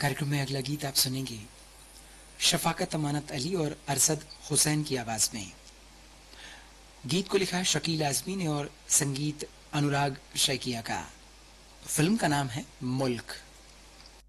कार्यक्रम में अगला गीत आप सुनेंगे शफाकत अमानत अली और अरसद हुसैन की आवाज में। गीत को लिखा शकील आजमी ने और संगीत अनुराग शैकिया का। फिल्म का नाम है मुल्क।